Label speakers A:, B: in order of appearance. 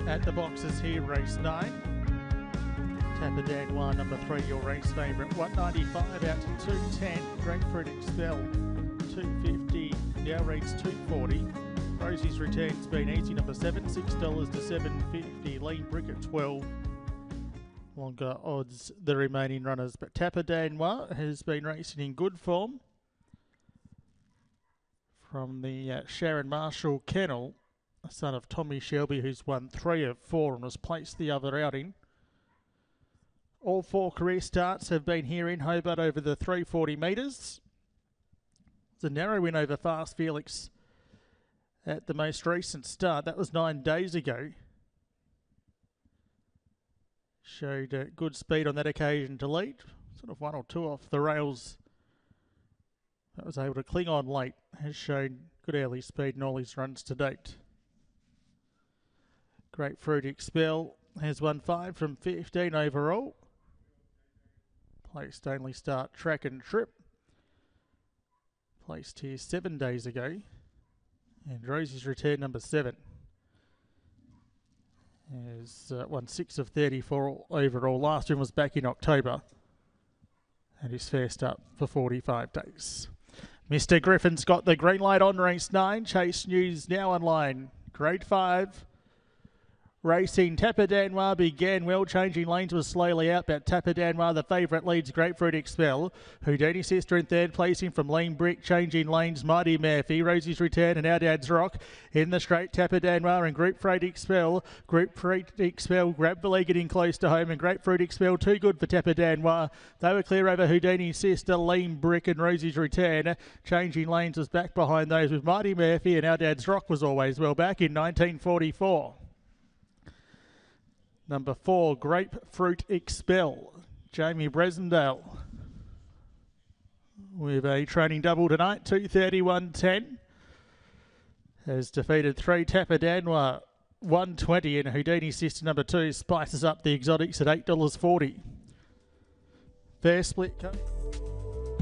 A: At the boxes here, race 9. Tapadanois, number 3, your race favourite. 195 out to 210. Grapefruit Expel, 250. Now reads 240. Rosie's Return's been easy, number 7, $6 to $7.50. Lean Brick at 12. Longer odds, the remaining runners. But Tapadanois has been racing in good form from the Sharon Marshall kennel, a son of Tommy Shelby, who's won 3 of 4 and was placed the other outing. All 4 career starts have been here in Hobart over the 340 metres. It's a narrow win over Fast Felix at the most recent start. That was 9 days ago. Showed good speed on that occasion to lead. Sort of 1 or 2 off the rails. That was able to cling on late. Has shown good early speed in all his runs to date. Grapefruit Expel has won 5 from 15 overall. Placed only start track and trip. Placed here 7 days ago. And Rosie's Return, number 7. Has won 6 of 34 overall. Last one was back in October. And his first up for 45 days. Mr. Griffin's got the green light on race 9. Chase News now online. Grade 5. Racing, Tapadanois began well, changing lanes was slowly out, but Tapadanois, the favourite, leads Grapefruit Expel. Houdini Sister in third, placing from Lean Brick, changing lanes, Mighty Murphy, Rosie's Return and Our Dad's Rock. In the straight, Tapadanois and Grapefruit Expel. Grapefruit Expel grabbed the lead, getting close to home, and Grapefruit Expel too good for Tapadanois. They were clear over Houdini Sister, Lean Brick and Rosie's Return. Changing lanes was back behind those with Mighty Murphy, and Our Dad's Rock was always well back in 1944. Number 4, Grapefruit Expel, Jamie Bresendale. With a training double tonight, 2:31.10. Has defeated 3 Tapadanois, 120, and Houdini Sister number 2 spices up the exotics at $8.40. Fair split.